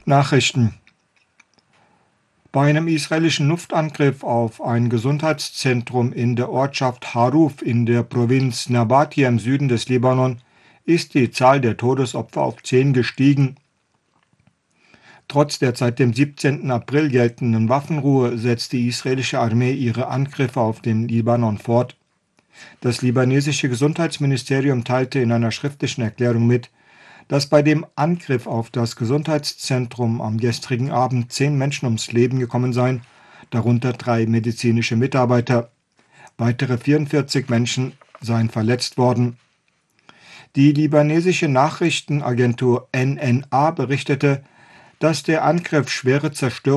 Nachrichten. Bei einem israelischen Luftangriff auf ein Gesundheitszentrum in der Ortschaft Haruf in der Provinz Nabatia im Süden des Libanon ist die Zahl der Todesopfer auf 10 gestiegen. Trotz der seit dem 17. April geltenden Waffenruhe setzt die israelische Armee ihre Angriffe auf den Libanon fort. Das libanesische Gesundheitsministerium teilte in einer schriftlichen Erklärung mit, dass bei dem Angriff auf das Gesundheitszentrum am gestrigen Abend 10 Menschen ums Leben gekommen seien, darunter 3 medizinische Mitarbeiter. Weitere 44 Menschen seien verletzt worden. Die libanesische Nachrichtenagentur NNA berichtete, dass der Angriff schwere Zerstörung